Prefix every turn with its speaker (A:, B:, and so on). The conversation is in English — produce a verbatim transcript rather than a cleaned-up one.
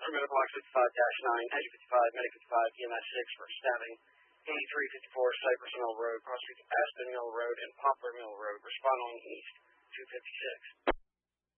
A: from Middle Block fifty-five dash nine, Edge fifty-five, Medic fifty-five, E M S six for stabbing. eighty-three fifty-four Cypress Mill Road, cross streets Aspen Mill Road and Poplar Mill Road. Respond on east, two fifty-six.